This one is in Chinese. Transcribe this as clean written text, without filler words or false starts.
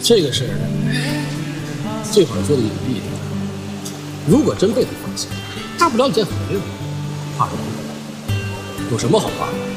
这个事儿最好做的隐蔽点。如果真被他发现，大不了捡回来，怕什么？有什么好怕的？